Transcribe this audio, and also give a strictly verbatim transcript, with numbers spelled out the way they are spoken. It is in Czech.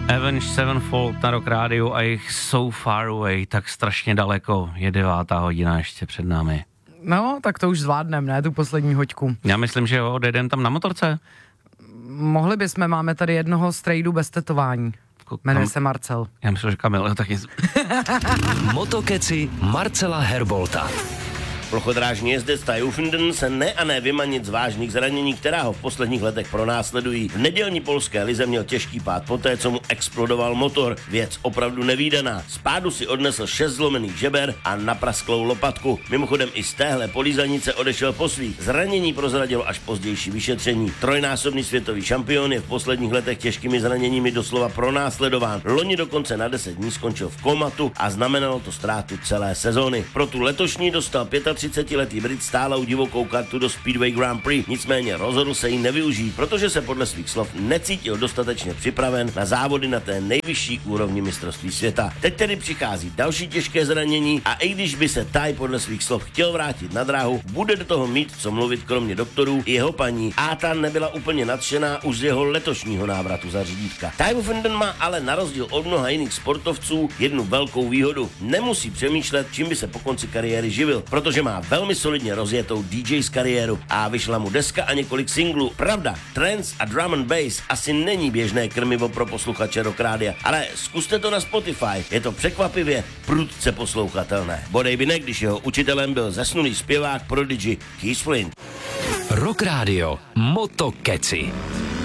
Avenged Sevenfold na Rock Rádiu a jich So Far Away, tak strašně daleko, je devátá hodina ještě před námi. No, tak to už zvládnem, ne, tu poslední hoďku. Já myslím, že jo, odjedem tam na motorce. Mohli bychom, máme tady jednoho strejdu bez tetování. Jmenuje se Marcel. Já myslím, že Kamil, jo, taky. Motokeci Marcela Herbolta. Plochodrážní jezdec Ty Woffinden se ne a ne vymanit z vážných zranění, která ho v posledních letech pronásledují. V nedělní polské lize měl těžký pád poté, co mu explodoval motor. Věc opravdu nevídaná. Z pádu si odnesl šest zlomených žeber a naprasklou lopatku. Mimochodem i z téhle polízanice odešel po svých. Zranění prozradilo až pozdější vyšetření. Trojnásobný světový šampion je v posledních letech těžkými zraněními doslova pronásledován. Loni dokonce na deset dní skončil v komatu a znamenalo to ztrátu celé sezóny. Pro tu letošní dostal třicetiletý Brit stálou divokou kartu do Speedway Grand Prix, nicméně rozhodl se jí nevyužít, protože se podle svých slov necítil dostatečně připraven na závody na té nejvyšší úrovni mistrovství světa. Teď tedy přichází další těžké zranění a i když by se Ty podle svých slov chtěl vrátit na dráhu, bude do toho mít co mluvit kromě doktorů i jeho paní. A ta nebyla úplně nadšená už z jeho letošního návratu za řídítka. Ty Woffinden má ale na rozdíl od mnoha jiných sportovců jednu velkou výhodu. Nemusí přemýšlet, čím by se po konci kariéry živil, protože má velmi solidně rozjetou dý džej kariéru a vyšla mu deska a několik singlů. Pravda, trance a drum and bass asi není běžné krmivo pro posluchače Rock Rádia, ale zkuste to na Spotify, je to překvapivě prudce poslouchatelné. Bodej by ne, když jeho učitelem byl zesnulý zpěvák Prodigy Keith Flint. Rock Radio Motokeci.